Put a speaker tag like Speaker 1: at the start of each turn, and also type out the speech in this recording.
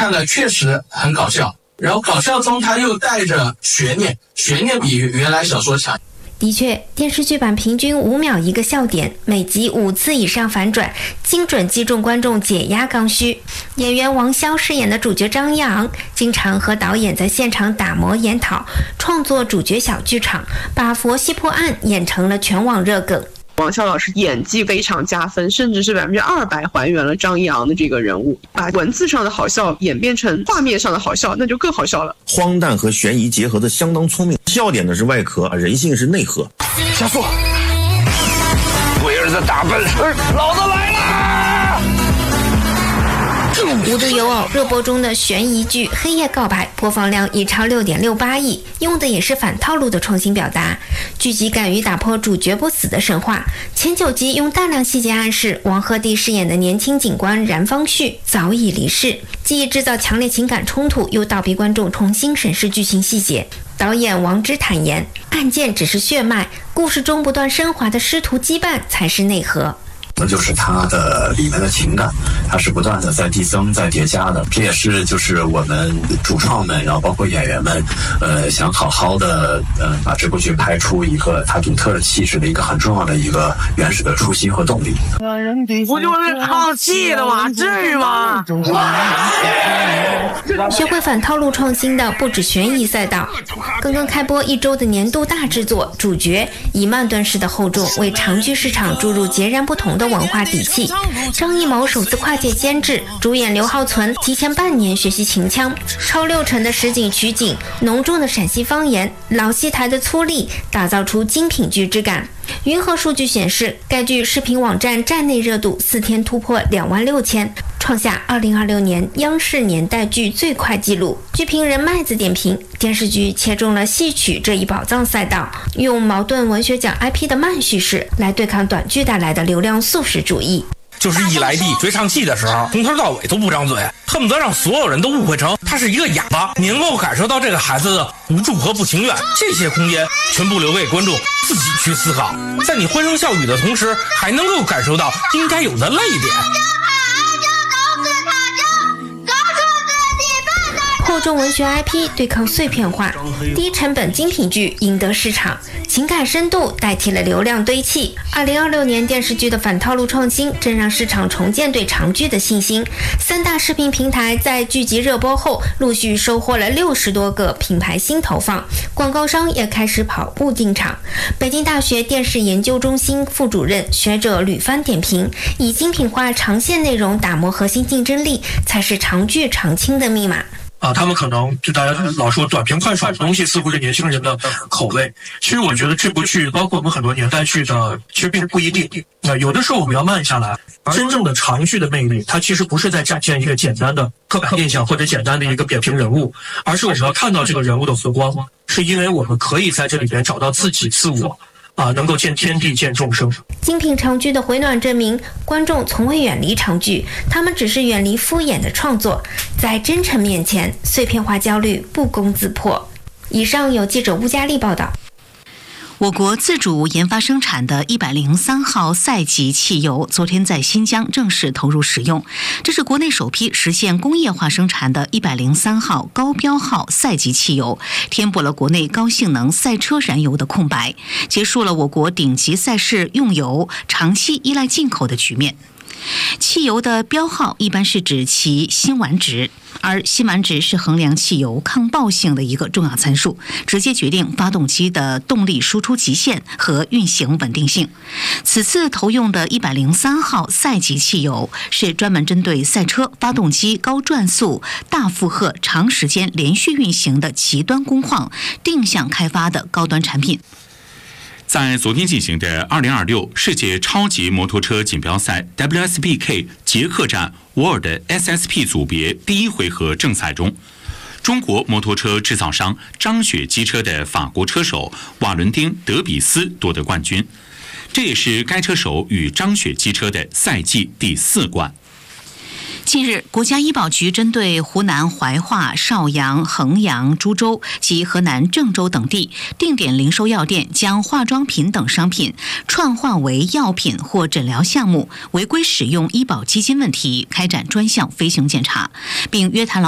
Speaker 1: 看了确实很搞笑，然后搞笑中它又带着悬念，悬念比原来小说强。
Speaker 2: 的确，电视剧版平均5秒一个笑点，每集5次以上反转，精准击中观众解压刚需。演员王骁饰演的主角张一昂，经常和导演在现场打磨研讨，创作主角小剧场，把佛系破案演成了全网热梗。
Speaker 3: 王骁老师演技非常加分，甚至是200%还原了张一昂的这个人物，把文字上的好笑演变成画面上的好笑，那就更好笑了。
Speaker 4: 荒诞和悬疑结合的相当聪明，笑点的是外壳，人性是内核。
Speaker 5: 加速！龟儿子大本事，老子来啦！
Speaker 2: 无独有偶，热播中的悬疑剧《黑夜告白》播放量已超6.68亿，用的也是反套路的创新表达。剧集敢于打破主角不死的神话，前9集用大量细节暗示王鹤棣饰演的年轻警官燃方旭早已离世，既制造强烈情感冲突，又倒逼观众重新审视剧情细节。导演王之坦言，案件只是血脉，故事中不断升华的师徒羁绊才是内核。
Speaker 6: 那就是它的里面的情感，它是不断的在递增、在叠加的。这也是就是我们主创们，然后包括演员们，想好好的把这部剧拍出一个它独特的气质的一个很重要的一个原始的初心和动力。
Speaker 5: 不就是唱戏的吗？至于吗？
Speaker 2: 学会反套路创新的不止悬疑赛道，刚刚开播1周的年度大制作《主角》以慢炖式的厚重为长剧市场注入截然不同的文化底气。张艺谋首次跨界监制，主演刘浩存提前半年学习秦腔，超60%的实景取景，浓重的陕西方言，老戏台的粗粝，打造出精品剧之感。云和数据显示，该剧视频网站站内热度4天突破26000，创下2026年央视年代剧最快纪录。剧评人麦子点评，电视剧切中了戏曲这一宝藏赛道，用茅盾文学奖 IP 的慢叙事来对抗短剧带来的流量速食主义。
Speaker 7: 就是伊莱蒂追唱戏的时候，从头到尾都不张嘴，恨不得让所有人都误会成他是一个哑巴。你能够感受到这个孩子的无助和不情愿，这些空间全部留给观众自己去思考。在你欢声笑语的同时，还能够感受到应该有的泪点。
Speaker 2: 厚重文学 IP 对抗碎片化，低成本精品剧赢得市场，情感深度代替了流量堆砌。2026年电视剧的反套路创新，正让市场重建对长剧的信心。3大视频平台在剧集热播后，陆续收获了60多个品牌新投放，广告商也开始跑步进场。北京大学电视研究中心副主任学者吕帆点评，以精品化长线内容打磨核心竞争力，才是长剧长青的密码。
Speaker 8: 他们可能就大家老说短平快爽的东西似乎是年轻人的口味，其实我觉得这部剧包括我们很多年代剧的其实并不一定。有的时候我们要慢下来，真正的长剧的魅力它其实不是在展现一个简单的刻板印象或者简单的一个扁平人物，而是我们要看到这个人物的和光，是因为我们可以在这里边找到自己自我能够见天地见众生。
Speaker 2: 精品长剧的回暖证明，观众从未远离长剧，他们只是远离敷衍的创作，在真诚面前，碎片化焦虑不攻自破。以上有记者乌佳丽报道。
Speaker 9: 我国自主研发生产的103号赛级汽油昨天在新疆正式投入使用，这是国内首批实现工业化生产的103号高标号赛级汽油，填补了国内高性能赛车燃油的空白，结束了我国顶级赛事用油长期依赖进口的局面。汽油的标号一般是指其辛烷值，而辛烷值是衡量汽油抗爆性的一个重要参数，直接决定发动机的动力输出极限和运行稳定性。此次投用的103号赛级汽油是专门针对赛车发动机高转速、大负荷、长时间连续运行的极端工况定向开发的高端产品。
Speaker 10: 在昨天进行的2026世界超级摩托车锦标赛 WSBK 捷克站 World SSP 组别第1回合正赛中，中国摩托车制造商张雪机车的法国车手瓦伦丁·德比斯夺得冠军，这也是该车手与张雪机车的赛季第4冠。
Speaker 9: 近日，国家医保局针对湖南怀化、邵阳、衡阳、株洲及河南郑州等地定点零售药店将化妆品等商品串化为药品或诊疗项目违规使用医保基金问题开展专项飞行检查，并约谈